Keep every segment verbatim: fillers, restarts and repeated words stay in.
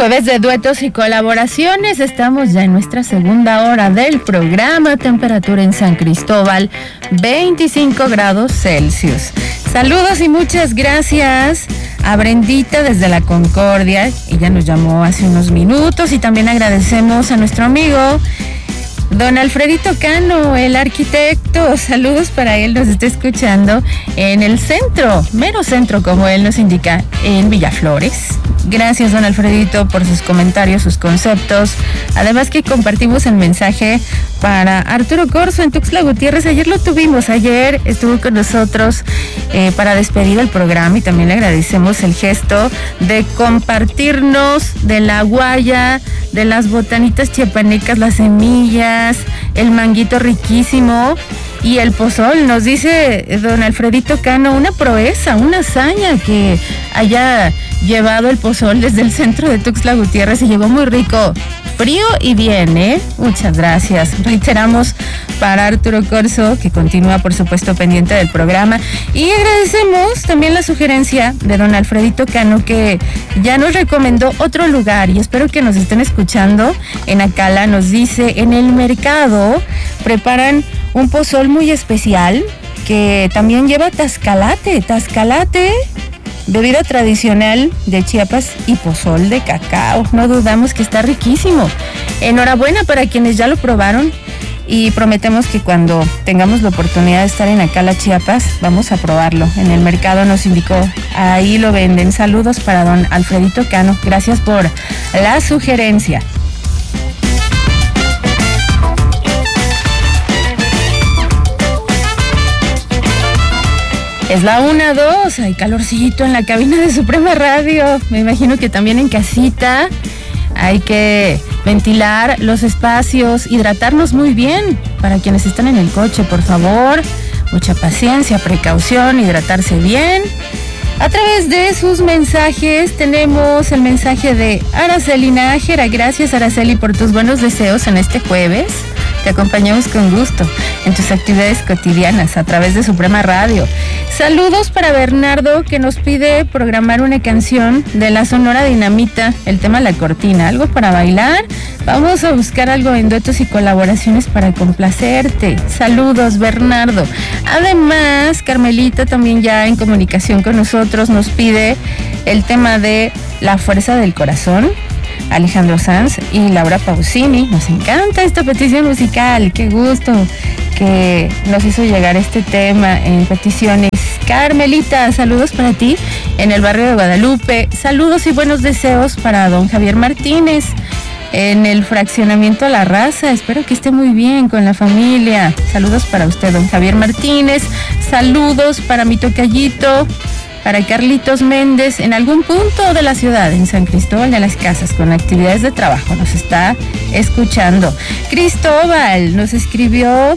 Jueves de duetos y colaboraciones, estamos ya en nuestra segunda hora del programa. Temperatura en San Cristóbal, veinticinco grados Celsius. Saludos y muchas gracias a Brendita desde la Concordia. Ella nos llamó hace unos minutos y también agradecemos a nuestro amigo don Alfredito Cano, el arquitecto. Saludos para él, nos está escuchando en el centro, mero centro, como él nos indica, en Villaflores. Gracias, don Alfredito, por sus comentarios, sus conceptos. Además que compartimos el mensaje para Arturo Corso en Tuxtla Gutiérrez. Ayer lo tuvimos, ayer estuvo con nosotros eh, para despedir el programa y también le agradecemos el gesto de compartirnos de la guaya, de las botanitas chiapanecas, las semillas, el manguito riquísimo y el pozol. Nos dice don Alfredito Cano, una proeza, una hazaña que haya llevado el pozol desde el centro de Tuxtla Gutiérrez y llegó muy rico, frío y bien, ¿eh? Muchas gracias. Reiteramos para Arturo Corso, que continúa por supuesto pendiente del programa, y agradecemos también la sugerencia de don Alfredito Cano, que ya nos recomendó otro lugar y espero que nos estén escuchando. En Acala nos dice, en el mercado preparan un pozol muy especial que también lleva tascalate, tascalate, bebida tradicional de Chiapas y pozol de cacao. No dudamos que está riquísimo. Enhorabuena para quienes ya lo probaron y prometemos que cuando tengamos la oportunidad de estar en Acala, Chiapas, vamos a probarlo. En el mercado nos indicó, ahí lo venden. Saludos para don Alfredito Cano. Gracias por la sugerencia. Es la una, dos, hay calorcito en la cabina de Suprema Radio. Me imagino que también en casita hay que ventilar los espacios, hidratarnos muy bien. Para quienes están en el coche, por favor, mucha paciencia, precaución, hidratarse bien. A través de sus mensajes tenemos el mensaje de Araceli Nájera. Gracias, Araceli, por tus buenos deseos en este jueves. Te acompañamos con gusto en tus actividades cotidianas a través de Suprema Radio. Saludos para Bernardo, que nos pide programar una canción de la Sonora Dinamita, el tema La Cortina, algo para bailar. Vamos a buscar algo en duetos y colaboraciones para complacerte. Saludos, Bernardo. Además, Carmelita, también ya en comunicación con nosotros, nos pide el tema de La Fuerza del Corazón. Alejandro Sanz y Laura Pausini. Nos encanta esta petición musical. Qué gusto que nos hizo llegar este tema en peticiones. Carmelita, saludos para ti en el barrio de Guadalupe. Saludos y buenos deseos para don Javier Martínez en el fraccionamiento La Raza. Espero que esté muy bien con la familia. Saludos para usted, don Javier Martínez. Saludos para mi tocallito, para Carlitos Méndez, en algún punto de la ciudad, en San Cristóbal de las Casas, con actividades de trabajo, nos está escuchando. Cristóbal nos escribió,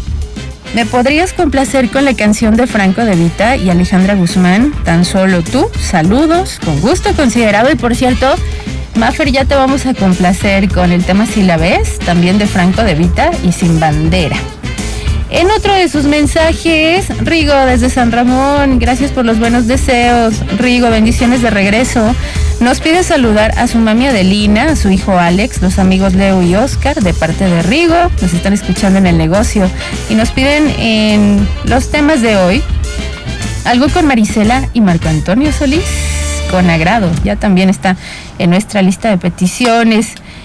¿me podrías complacer con la canción de Franco De Vita y Alejandra Guzmán, Tan Solo Tú? Saludos, con gusto considerado. Y por cierto, Mafer, ya te vamos a complacer con el tema Si la ves, también de Franco De Vita y Sin Bandera. En otro de sus mensajes, Rigo desde San Ramón, gracias por los buenos deseos. Rigo, bendiciones de regreso. Nos pide saludar a su mami Adelina, a su hijo Alex, los amigos Leo y Oscar, de parte de Rigo. Nos están escuchando en el negocio y nos piden en los temas de hoy algo con Marisela y Marco Antonio Solís, con agrado. Ya también está en nuestra lista de peticiones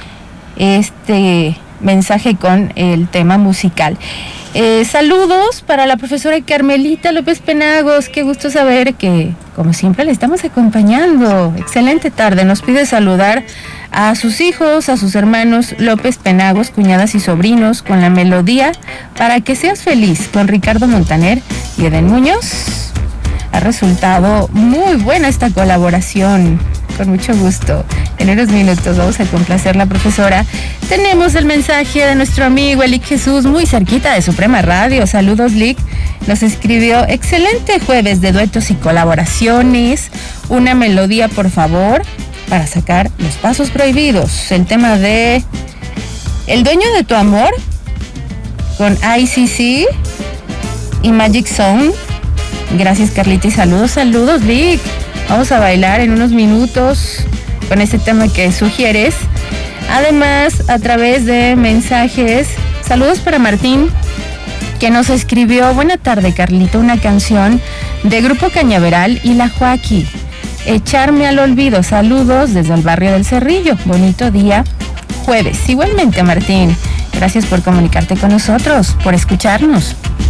este mensaje con el tema musical. Eh, saludos para la profesora Carmelita López Penagos. Qué gusto saber que, como siempre, le estamos acompañando. Excelente tarde. Nos pide saludar a sus hijos, a sus hermanos López Penagos, cuñadas y sobrinos, con la melodía Para que seas feliz, con Ricardo Montaner y Eden Muñoz. Ha resultado muy buena esta colaboración. Con mucho gusto. En unos minutos vamos a complacer la profesora. Tenemos el mensaje de nuestro amigo Elic Jesús, muy cerquita de Suprema Radio. Saludos, Lic. Nos escribió, excelente jueves de duetos y colaboraciones. Una melodía, por favor, para sacar los pasos prohibidos. El tema de El dueño de tu amor, con I C C y Magic Zone. Gracias, Carlita, y saludos, saludos, Lic. Vamos a bailar en unos minutos con este tema que sugieres. Además, a través de mensajes, saludos para Martín, que nos escribió: buena tarde, Carlito, una canción de Grupo Cañaveral y La Joaquí, Echarme al olvido. Saludos desde el barrio del Cerrillo. Bonito día jueves. Igualmente, Martín, gracias por comunicarte con nosotros, por escucharnos.